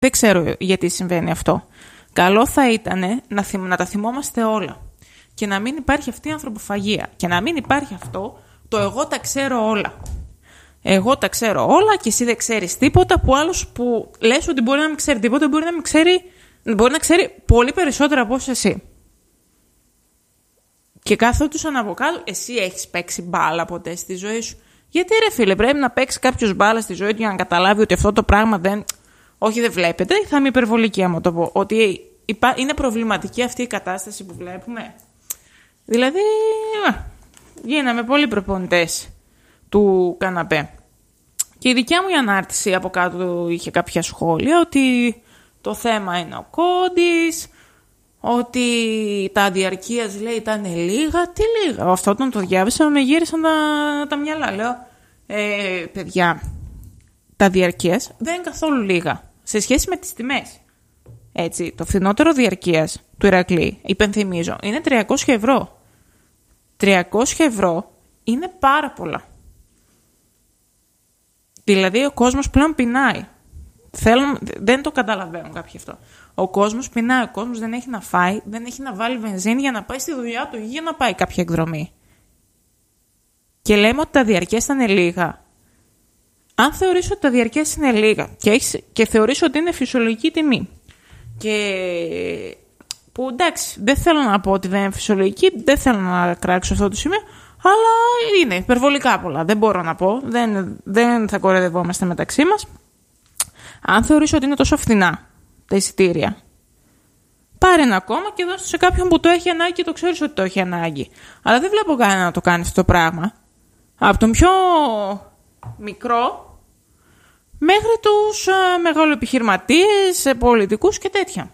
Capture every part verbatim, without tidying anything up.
Δεν ξέρω γιατί συμβαίνει αυτό. Καλό θα ήταν να, θυμ, να τα θυμόμαστε όλα. Και να μην υπάρχει αυτή η ανθρωποφαγία. Και να μην υπάρχει αυτό το εγώ τα ξέρω όλα. Εγώ τα ξέρω όλα και εσύ δεν ξέρεις τίποτα, που άλλος που λες ότι μπορεί να μην ξέρει τίποτα, μπορεί να μην ξέρει, μπορεί να ξέρει πολύ περισσότερα από όσο εσύ. Και καθόντουσαν από κάτω, εσύ έχεις παίξει μπάλα ποτέ στη ζωή σου? Γιατί ρε φίλε, πρέπει να παίξει κάποιος μπάλα στη ζωή του για να καταλάβει ότι αυτό το πράγμα δεν. Όχι, δεν βλέπετε, θα είμαι υπερβολική άμα το πω. Ότι είναι προβληματική αυτή η κατάσταση που βλέπουμε. Δηλαδή, γίναμε πολλοί προπονητές του καναπέ. Και η δικιά μου η ανάρτηση από κάτω είχε κάποια σχόλια ότι το θέμα είναι ο Κόντης, ότι τα διαρκείας λέει ήταν λίγα. Τι λίγα? Αυτό όταν το διάβασα με γύρισαν τα, τα μυαλά. Λέω, ε, παιδιά, τα διαρκείας δεν είναι καθόλου λίγα σε σχέση με τις τιμές. Έτσι, το φθηνότερο διαρκείας του Ηρακλή, υπενθυμίζω, είναι τριακόσια ευρώ. τριακόσια ευρώ είναι πάρα πολλά. Δηλαδή ο κόσμος πλέον πεινάει. Θέλουν, δεν το καταλαβαίνουν κάποιοι αυτό. Ο κόσμος πεινάει, ο κόσμος δεν έχει να φάει, δεν έχει να βάλει βενζίνη για να πάει στη δουλειά του ή για να πάει κάποια εκδρομή. Και λέμε ότι τα διαρκές είναι λίγα. Αν θεωρήσω ότι τα διαρκές είναι λίγα και, έχεις, και θεωρήσω ότι είναι φυσιολογική τιμή, και που εντάξει, δεν θέλω να πω ότι δεν είναι φυσιολογική, δεν θέλω να κράξω αυτό το σημείο, αλλά είναι υπερβολικά πολλά. Δεν μπορώ να πω, δεν, δεν θα κορεδευόμαστε μεταξύ μας. Αν θεωρήσω ότι είναι τόσο φθηνά τα εισιτήρια, πάρε ένα ακόμα και δώστε σε κάποιον που το έχει ανάγκη και το ξέρεις ότι το έχει ανάγκη. Αλλά δεν βλέπω κανένα να το κάνει αυτό το πράγμα. Από τον πιο μικρό μέχρι τους α, μεγαλοεπιχειρηματίες, πολιτικούς και τέτοια.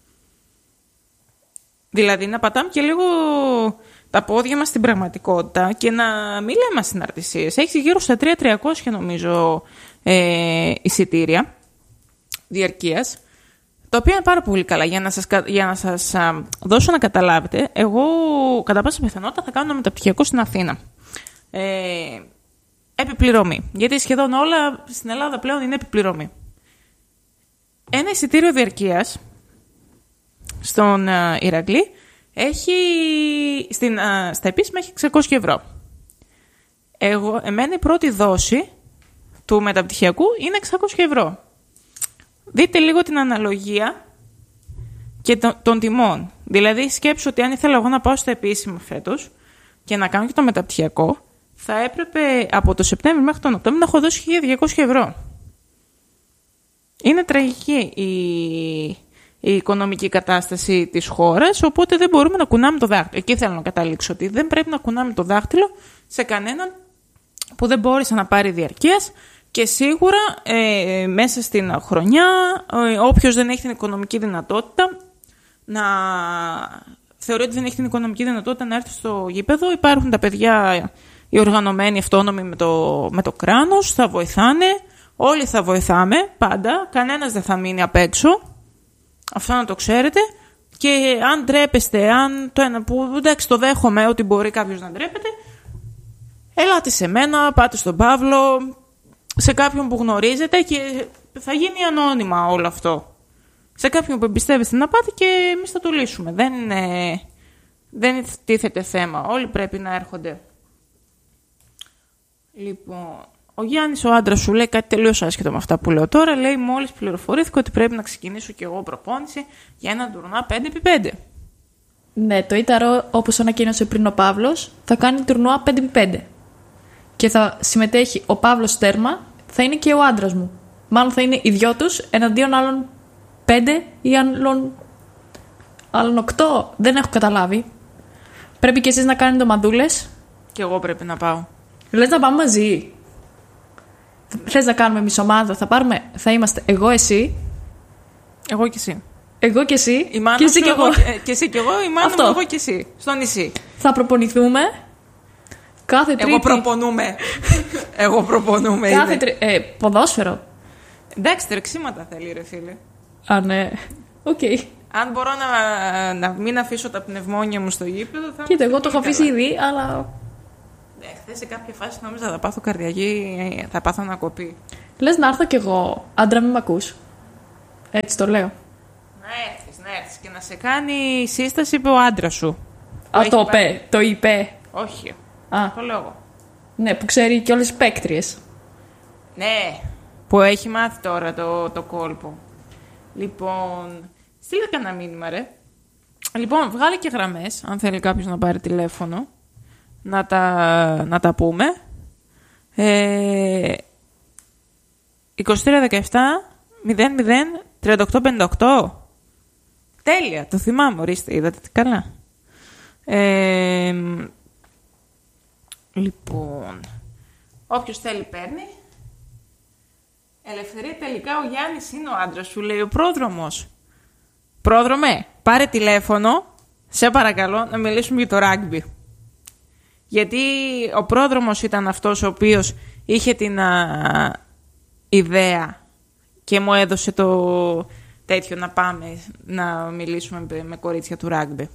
Δηλαδή να πατάμε και λίγο τα πόδια μας στην πραγματικότητα και να μην λέμε συναρτησίες. Έχει γύρω στα τρία χιλιάδες τριακόσια νομίζω ε, εισιτήρια διαρκείας, τα οποία είναι πάρα πολύ καλά. Για να σας, για να σας α, δώσω να καταλάβετε, εγώ κατά πάσα πιθανότητα θα κάνω ένα μεταπτυχιακό στην Αθήνα. Ε, επιπληρωμή. Γιατί σχεδόν όλα στην Ελλάδα πλέον είναι επιπληρωμή. Ένα εισιτήριο διαρκείας στον uh, Ηρακλή έχει, στην, uh, στα επίσημα έχει εξακόσια ευρώ. Εγώ, εμένα η πρώτη δόση του μεταπτυχιακού είναι εξακόσια ευρώ. Δείτε λίγο την αναλογία και το, των τιμών. Δηλαδή σκέψου ότι αν ήθελα εγώ να πάω στο επίσημο φέτος και να κάνω και το μεταπτυχιακό, θα έπρεπε από το Σεπτέμβριο μέχρι τον Οκτώβριο να έχω δώσει χίλια διακόσια ευρώ. Είναι τραγική η, η οικονομική κατάσταση της χώρας, οπότε δεν μπορούμε να κουνάμε το δάχτυλο. Εκεί θέλω να καταλήξω, ότι δεν πρέπει να κουνάμε το δάχτυλο σε κανέναν που δεν μπόρεσε να πάρει διαρκείας, και σίγουρα ε, μέσα στην χρονιά ε, όποιος δεν έχει την οικονομική δυνατότητα να θεωρεί ότι δεν έχει την οικονομική δυνατότητα να έρθει στο γήπεδο, υπάρχουν τα παιδιά οι οργανωμένοι αυτόνομοι με το, με το κράνος, θα βοηθάνε, όλοι θα βοηθάμε πάντα, κανένας δεν θα μείνει απ' έξω, αυτό να το ξέρετε. Και αν ντρέπεστε, αν το ένα που εντάξει το δέχομαι ότι μπορεί κάποιος να ντρέπεται, ελάτε σε μένα, πάτε στον Παύλο, σε κάποιον που γνωρίζετε, και θα γίνει ανώνυμα όλο αυτό. Σε κάποιον που εμπιστεύεστε να πάτε και εμείς θα το λύσουμε. Δεν είναι, δεν τίθεται θέμα. Όλοι πρέπει να έρχονται. Λοιπόν, ο Γιάννης, ο άντρας σου, λέει κάτι τελείως άσχετο με αυτά που λέω τώρα. Λέει, μόλις πληροφορήθηκα ότι πρέπει να ξεκινήσω κι εγώ προπόνηση για ένα τουρνουά πέντε επί πέντε. Ναι, το Ήταρο, όπως ανακοίνωσε πριν ο Παύλος, θα κάνει τουρνουά πέντε επί πέντε. Και θα συμμετέχει ο Παύλος τέρμα, θα είναι και ο άντρας μου. Μάλλον θα είναι οι δυο τους εναντίον άλλων πέντε ή άλλων, άλλων οκτώ. Δεν έχω καταλάβει. Πρέπει και εσείς να κάνετε ομαδούλες. Και εγώ πρέπει να πάω. Λες να πάμε μαζί? Θες να κάνουμε μισομάδα? Θα, πάρουμε, θα είμαστε εγώ, εσύ. Εγώ και εσύ. Εγώ και εσύ. Η μάνα και εσύ σου, και εγώ. Και εσύ και εγώ, η μάνα μου, εγώ και εσύ. Στο νησί. Θα προπονηθούμε. Κάθε τρίτη. Εγώ προπονούμε. Εγώ προπονούμε. Κάθε τρι... ε, ποδόσφαιρο. Εντάξει, τρεξίματα θέλει, ρε φίλε. Α, ναι. Οκ. Okay. Αν μπορώ να, να μην αφήσω τα πνευμόνια μου στο γήπεδο, θα. Κοίτα, εγώ το έχω αφήσει ήδη, αλλά. Ναι, χθες σε κάποια φάση νόμιζα θα πάθω καρδιακή, θα πάθω ανακοπή. Λες να έρθω κι εγώ, άντρα, μη μ' ακούς? Έτσι το λέω. Να έρθεις, να έρθεις και να σε κάνει σύσταση, είπε ο άντρας σου. Α, το είπε, το είπε. Όχι, Α, το λόγο. ναι, που ξέρει και όλες τις παίκτριες. Ναι, που έχει μάθει τώρα το, το κόλπο. Λοιπόν, στείλε κανένα μήνυμα, ρε. Λοιπόν, βγάλε και γραμμές, αν θέλει κάποιος να πάρει τηλέφωνο, να τα, να τα πούμε. Ε, είκοσι τρία δεκαεπτά μηδέν μηδέν τριάντα οκτώ πενήντα οκτώ. Τέλεια, το θυμάμαι, ορίστε, είδατε τι καλά. Ε, λοιπόν, όποιος θέλει παίρνει. Ελευθερία, τελικά ο Γιάννης είναι ο άντρας σου, λέει ο πρόδρομος. Πρόδρομε, πάρε τηλέφωνο, σε παρακαλώ, να μιλήσουμε για το ράγκμπι. Γιατί ο πρόδρομος ήταν αυτός ο οποίος είχε την α, ιδέα και μου έδωσε το τέτοιο να πάμε να μιλήσουμε με, με κορίτσια του ράγκμπι.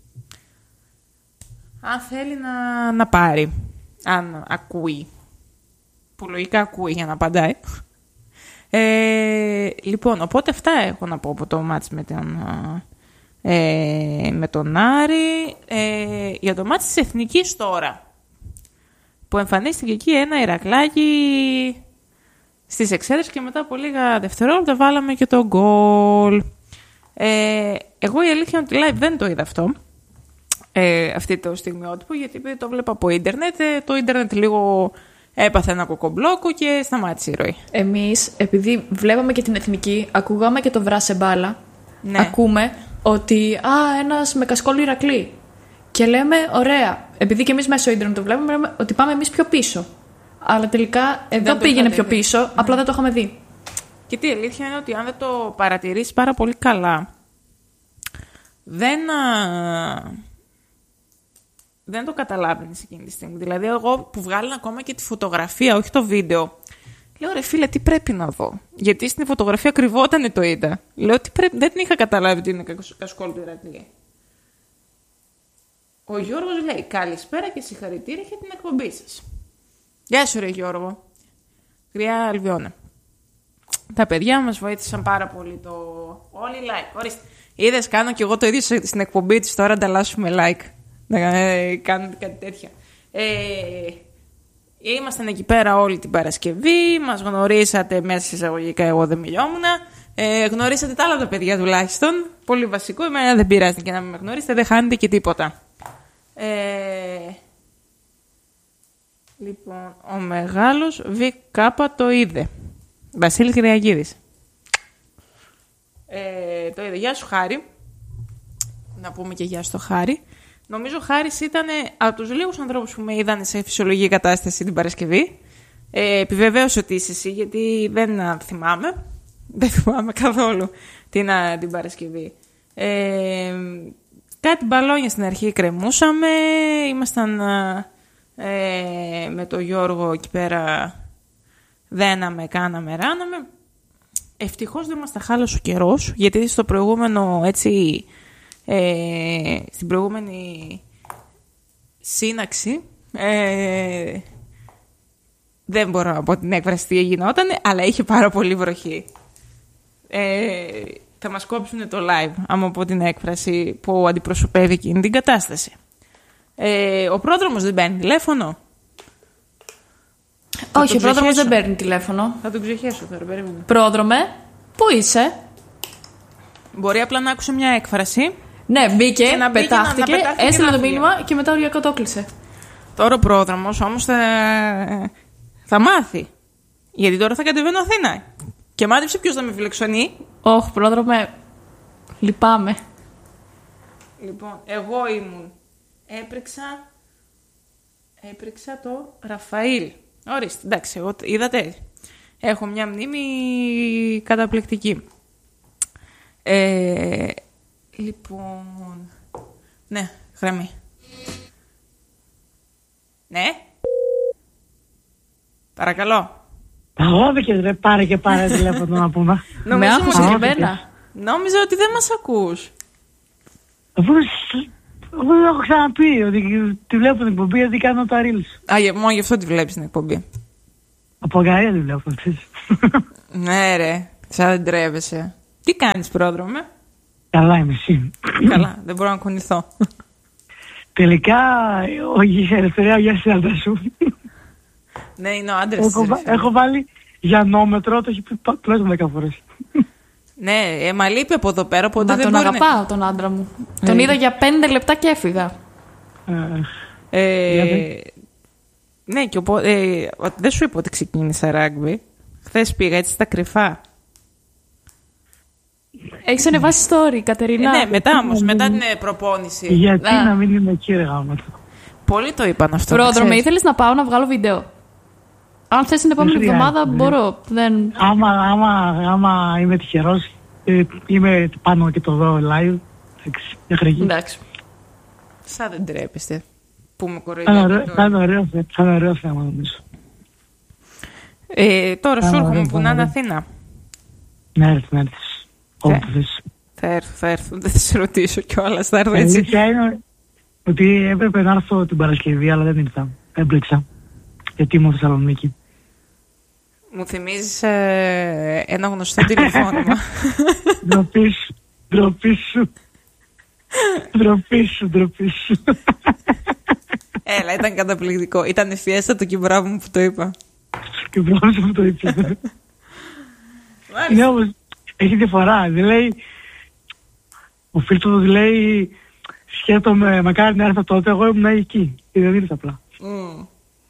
Αν θέλει να, να πάρει, αν ακούει, που λογικά ακούει για να απαντάει. Ε, λοιπόν, οπότε αυτά έχω να πω από το μάτς με τον, ε, με τον Άρη. Ε, για το μάτς της Εθνικής τώρα, που εμφανίστηκε εκεί ένα Ηρακλάκι στις εξέδρες και μετά από λίγα δευτερόλεπτα βάλαμε και το γκολ. Ε, εγώ η αλήθεια είναι ότι live δεν το είδα αυτό, ε, αυτή το στιγμιότυπο, γιατί το βλέπα από ίντερνετ. Ε, το ίντερνετ λίγο έπαθε ένα κοκομπλόκο και σταμάτησε η ροή. Εμείς, επειδή βλέπαμε και την Εθνική, ακούγαμε και το βράσε μπάλα, ναι. Ακούμε ότι α, ένας με κασκόλ Ηρακλή. Και λέμε, ωραία, επειδή και εμείς μέσω ίντερνετ το βλέπουμε, λέμε ότι πάμε εμείς πιο πίσω. Αλλά τελικά εδώ δεν πήγαινε πιο δει. πίσω, απλά mm. δεν το είχαμε δει. Και τι αλήθεια είναι ότι αν δεν το παρατηρήσεις πάρα πολύ καλά, δεν, α, δεν το καταλάβαινες εκείνη τη στιγμή. Δηλαδή, εγώ που βγάλω ακόμα και τη φωτογραφία, όχι το βίντεο, λέω ρε φίλε, τι πρέπει να δω. Γιατί στην φωτογραφία κρυβόταν το είδα. Λέω τι πρέπει, δεν την είχα καταλάβει ότι είναι κασκόλ του Ηρακλή. Ο Γιώργος λέει καλησπέρα και συγχαρητήρια για την εκπομπή σας. Γεια σου ρε Γιώργο. Γριά Αλβιώνα. Τα παιδιά μας βοήθησαν πάρα πολύ. Το όλοι like. Ορίστε. Είδες, κάνω και εγώ το ίδιο στην εκπομπή της. Τώρα ανταλλάσσουμε like. Να ε, κάνουμε κάτι τέτοια. Ε, ήμασταν εκεί πέρα όλη την Παρασκευή. Μας γνωρίσατε μέσα εισαγωγικά. Εγώ δεν μιλιόμουν. Ε, γνωρίσατε τα άλλα τα παιδιά τουλάχιστον. Πολύ βασικό. Εμένα δεν πειράζει και να με γνωρίσετε. Δεν χάνετε και τίποτα. Ε, λοιπόν, ο μεγάλος Β Κάπα το είδε. Βασίλης Γριακίδης. Ε, το είδε. Γεια σου Χάρη. Να πούμε και γεια στο Χάρη. Νομίζω ο Χάρης ήταν από τους λίγους ανθρώπους που με είδαν σε φυσιολογική κατάσταση την Παρασκευή. Ε, επιβεβαίωσε ότι είσαι εσύ, γιατί δεν θυμάμαι. Δεν θυμάμαι καθόλου την, την Παρασκευή. Ε, κάτι μπαλόνια στην αρχή κρεμούσαμε. Ήμασταν ε, με τον Γιώργο εκεί πέρα. Δέναμε, κάναμε, ράναμε. Ευτυχώς δεν μας τα χάλασε ο καιρός, γιατί στο προηγούμενο έτσι... Ε, στην προηγούμενη σύναξη ε, δεν μπορώ να πω την έκφραση τι γινόταν, αλλά είχε πάρα πολύ βροχή. Ε, θα μας κόψουν το live άμα πω την έκφραση που αντιπροσωπεύει εκείνη την κατάσταση. Ε, ο πρόδρομος δεν παίρνει τηλέφωνο. Όχι, ο πρόδρομος δεν παίρνει τηλέφωνο. Θα τον ξεχέσω τώρα, περίμενε. Πρόδρομε, πού είσαι? Μπορεί απλά να άκουσε μια έκφραση. Ναι, μπήκε, και να μπήκε, πετάχτηκε, να, να έστειλε το μήνυμα και μετά οριακά το έκλεισε. Τώρα ο πρόδρομος όμως θα, θα μάθει. Γιατί τώρα θα κατεβαίνω Αθήνα. Και μάθησε ποιος θα με φιλοξενεί. Όχι, πρόδρομε, λυπάμαι. Λοιπόν, εγώ ήμουν. Έπρεξα, έπρεξα το Ραφαήλ. Ορίστε, εντάξει, εγώ, είδατε. Έχω μια μνήμη καταπληκτική. Ε, λοιπόν... Ναι, γραμμή. Ναι. Παρακαλώ. Αγώδικες ρε, πάρε και πάρε τηλέφωνο να πούμε. Με άκουσε και εμένα. Νόμιζα ότι δεν μας ακούς. Αφού δεν έχω ξαναπεί ότι τη βλέπω την εκπομπή, γιατί κάνω τα reels. Α, μόνο γι' αυτό τη βλέπεις την εκπομπή. Από αγκαρία τη βλέπω, ξέρεις. Ναι ρε, σαν δεν τρέβεσαι. Τι κάνεις, πρόδρομε? Καλά είμαι, εσύ? Καλά, δεν μπορώ να κουνηθώ. Τελικά, όχι η ελευθερία για εσύ άντρα σου. Ναι, είναι ο άντρας έχω, της. έχω βάλει για νόμετρο, το έχει πει τουλάχιστον δέκα φορές. Ναι, ε, μα λείπει από εδώ πέρα, οπότε Μα δεν τον μπορεί αγαπάω να... τον άντρα μου. Ε. Τον είδα για πέντε λεπτά και έφυγα. Ε, Ε, ναι, και οπότε, ε, δεν σου είπα ότι ξεκίνησα ράγκμπι. Χθες πήγα έτσι στα κρυφά. Έχεις ανεβάσει story, Κατερίνα. Ε, ναι, μετά όμως, μετά την ε, προπόνηση. γιατί Α. να μην είμαι εκεί, ρε γάμο. Πολλοί το είπαν αυτό. Πρόδρομε, ξέρεις. ήθελες να πάω να βγάλω βίντεο? Αν θες την επόμενη Δεν εβδομάδα χρειάζεται. μπορώ. Δεν... Άμα, άμα, άμα είμαι τυχερός, ε, είμαι πάνω και το δω live. Εντάξει, μέχρι εκεί. Εντάξει. Σαν δεν τρέπεστε που με Θα είναι ωραίο- κοροϊδεύετε. θα είναι ωραίο θε- θα είναι ωραίο θέμα, νομίζω. Ε, τώρα Α, σου έρχομαι ωραία, που να είναι ωραία. Αθήνα. Να έρθεις, να έρθεις. Ναι. Όπου θες. Θα έρθω, θα έρθω. Δεν θα σε ρωτήσω κιόλας, θα έρθω Η έτσι. αλήθεια είναι ότι έπρεπε να έρθω την Παρασκευή, αλλά δεν ήρθα. Έμπλεξα. Γιατί ήμουν Θεσσαλονίκη. Μου θυμίζεις ε, ένα γνωστό τηλεφώνημα. Ντροπή σου, ντροπή σου. Ντροπή σου, ντροπή σου. Έλα, ήταν καταπληκτικό. Ήταν η φιέστα του και μπράβο μου που το είπα. Και μπράβο που το είπες. Μάλιστα. Είναι όμως, έχει διαφορά. Δηλαδή, ο φίλος του λέει, σκέφτομαι, μακάρι να έρθω τότε, εγώ ήμουν εκεί. Και δεν ήρθα απλά. Mm.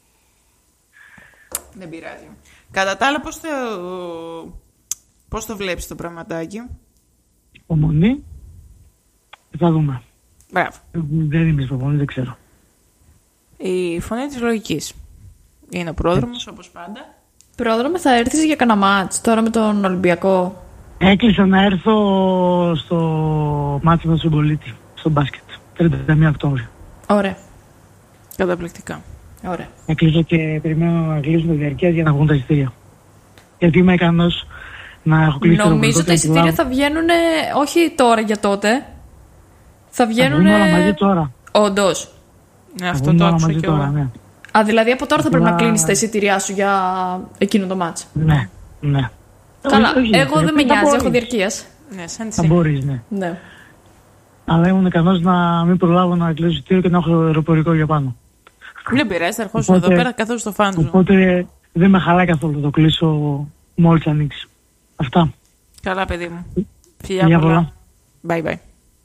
Δεν πειράζει. Κατά τα άλλα, πώς το, πώς το βλέπεις το πραγματάκι? Υπομονή. Και θα δούμε. Μπράβο. Δεν είμαι υπομονή, δεν ξέρω. Η φωνή της λογικής. Είναι ο πρόδρομος, όπως πάντα. Πρόδρομε, θα έρθεις για κανένα μάτς τώρα με τον Ολυμπιακό? Έκλεισα να έρθω στο μάτι με τον Συμπολίτη, στο μπάσκετ. τριάντα μία Οκτώβρη. Ωραία. Καταπληκτικά. Ωραία. Έκλεισα και περιμένω να κλείσουμε τη διαρκεία για να βγουν τα εισιτήρια. Γιατί είμαι ικανός να έχω κλείσει το Νομίζω ρομαντικό τα εισιτήρια θα βγαίνουν όχι τώρα για τότε. Θα βγαίνουν. βγουν όλα μαζί τώρα. Όντως. Ναι, Θα αυτό βγουν το όλα άκουσα μαζί και τώρα, εγώ. ναι. Α, δηλαδή από τώρα θα πρέπει να Απλά- κλείνεις τα εισιτήριά σου για εκείνο το μάτς. Ναι, ναι. Καλά, Όχι, όχι, εγώ δεν με θα νοιάζει, μπορείς. έχω διαρκείας. Ναι, σαν Θα τη μπορείς, ναι. Ναι. Αλλά ήμουν ικανός να μην προλάβω να κλείσω εισιτήριο και να έχω αεροπορικό για πάνω. Δεν πειράζει, θα ερχόσουν Οπότε- εδώ πέρα καθώς το φαν σου. Οπότε δεν με χαλάει καθόλου να το κλείσω μόλις ανοίξει. Αυτά. Καλά, παιδί μου. Φιλιά Φιλιά πολλά. πολλά. Bye bye.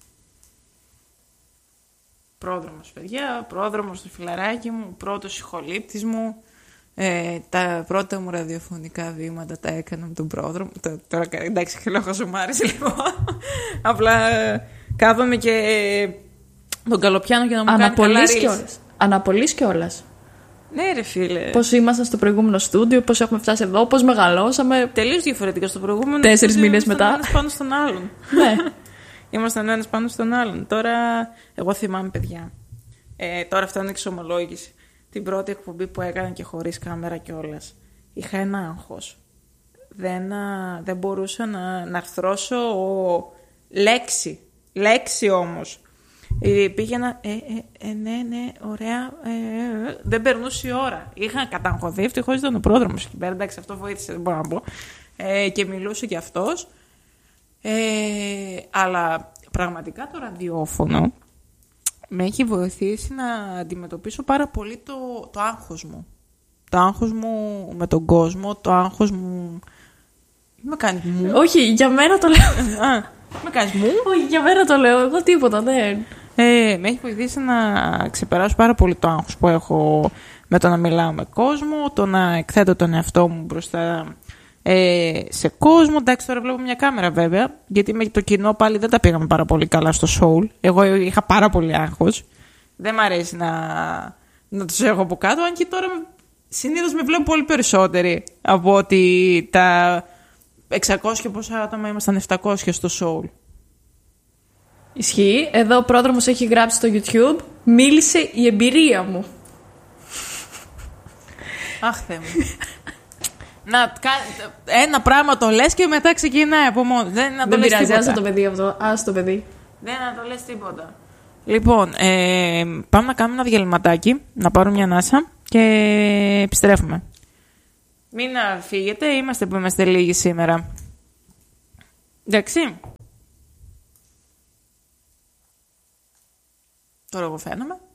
Πρόδρομος, παιδιά. Πρόδρομος στο φιλαράκι μου. Πρώτος ηχολήπτης μου. Ε, τα πρώτα μου ραδιοφωνικά βήματα τα έκανα με τον πρόδρομο. Τα- Τώρα, εντάξει, λέω χαζομάρες λίγο. Απλά ε, κάθομαι και ε, τον καλοπιάνω για να μου κάνει καλά Αναπολύς reels. κιόλας. Αναπολύς κιόλας. Ναι, ρε φίλε. Πώς ήμασταν στο προηγούμενο στούντιο, πώς έχουμε φτάσει εδώ, πώς μεγαλώσαμε. Τελείως διαφορετικά στο προηγούμενο. Τέσσερις στούντιο μήνες ήμασταν μετά. ένας πάνω στον άλλον. Ναι. Ήμασταν ένας πάνω στον άλλον. Τώρα, εγώ θυμάμαι, παιδιά. Ε, τώρα αυτό είναι εξομολόγηση. Την πρώτη εκπομπή που έκανα και χωρίς κάμερα κιόλας. Είχα ένα άγχος. Δεν, α, δεν μπορούσα να, να αρθρώσω λέξη. Λέξη όμως. Ε, πήγαινα, ε, ε, ε, ναι, ναι, ωραία, ε, ε, δεν περνούσε η ώρα. Είχα καταγχωθεί, ευτυχώς ήταν ο πρόδρομος εκεί πέρα, εντάξει, αυτό βοήθησε, δεν μπορώ να πω. Ε, και μιλούσε κι αυτός. Ε, αλλά πραγματικά το ραδιόφωνο με έχει βοηθήσει να αντιμετωπίσω πάρα πολύ το, το άγχος μου. Το άγχος μου με τον κόσμο, το άγχος μου... Με κάνεις μου. Όχι, για μένα το λέω. Α, με κάνεις μου. Όχι, για μένα το λέω. Εγώ τίποτα, δεν. Ε, με έχει βοηθήσει να ξεπεράσω πάρα πολύ το άγχος που έχω με το να μιλάω με κόσμο, το να εκθέτω τον εαυτό μου μπροστά ε, σε κόσμο. Εντάξει, τώρα βλέπω μια κάμερα βέβαια, γιατί με το κοινό πάλι δεν τα πήγαμε πάρα πολύ καλά στο Soul. Εγώ είχα πάρα πολύ άγχος. Δεν μ' αρέσει να, να τους έχω από κάτω, αν και τώρα συνήθως με βλέπω πολύ περισσότεροι από ότι τα εξακόσια πόσα άτομα ήμασταν επτακόσια στο Soul. Ισχύει. Εδώ ο πρόδρομος έχει γράψει στο YouTube. Μίλησε η εμπειρία μου. Αχ, Θεέ μου. Να, κα- ένα πράγμα το λες και μετά ξεκινάει από μόνο. Δεν να το Δεν λες πειράζει, τίποτα. άσε το παιδί αυτό. Άσε το παιδί. Δεν να το λες τίποτα. Λοιπόν, ε, πάμε να κάνουμε ένα διαλυματάκι, να πάρουμε μια ανάσα και επιστρέφουμε. Μην φύγετε, είμαστε που είμαστε λίγοι σήμερα. Εντάξει. Τώρα εγώ φαίνομαι.